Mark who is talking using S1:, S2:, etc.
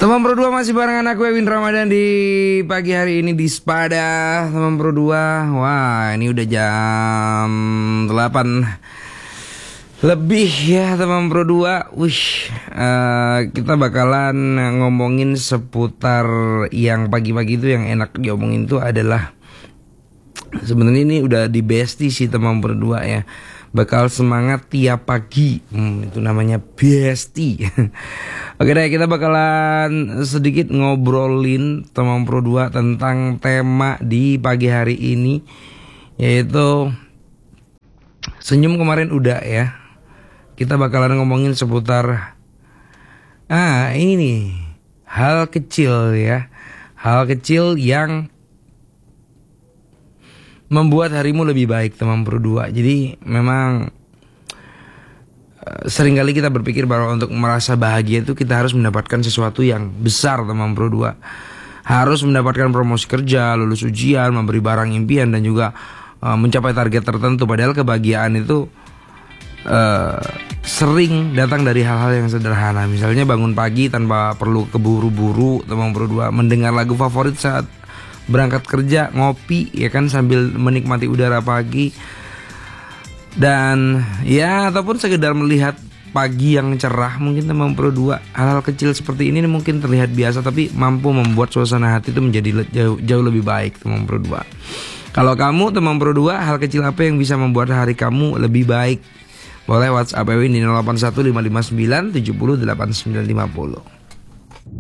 S1: Teman Pro 2 masih barengan aku Ewin Ramadan di pagi hari ini di Spada. Teman Pro 2, wah ini udah jam 8 lebih ya teman Pro 2. Kita bakalan ngomongin seputar yang pagi-pagi itu yang enak diomongin itu adalah, sebenarnya ini udah di bestie sih teman Pro 2 ya. Bakal semangat tiap pagi, itu namanya bestie. Oke deh, kita bakalan sedikit ngobrolin teman Pro 2 tentang tema di pagi hari ini, yaitu senyum. Kemarin udah ya. Kita bakalan ngomongin seputar ini hal kecil ya. Hal kecil yang membuat harimu lebih baik teman Pro 2. Jadi memang seringkali kita berpikir bahwa untuk merasa bahagia itu kita harus mendapatkan sesuatu yang besar teman Pro 2. Harus mendapatkan promosi kerja, lulus ujian, memberi barang impian, dan juga mencapai target tertentu. Padahal kebahagiaan itu sering datang dari hal-hal yang sederhana. Misalnya bangun pagi tanpa perlu keburu-buru teman Pro 2, mendengar lagu favorit saat berangkat kerja, ngopi ya kan sambil menikmati udara pagi, dan ya ataupun sekedar melihat pagi yang cerah. Mungkin teman Pro 2, hal-hal kecil seperti ini mungkin terlihat biasa tapi mampu membuat suasana hati itu menjadi jauh lebih baik teman Pro 2. Kalau kamu teman Pro 2, hal kecil apa yang bisa membuat hari kamu lebih baik? Boleh WhatsApp Ewin di 081559708950.